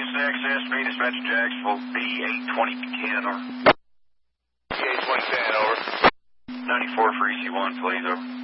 access me, dispatch Jacksonville, B82010, over. B82010, over. 94 for EC1, please, over.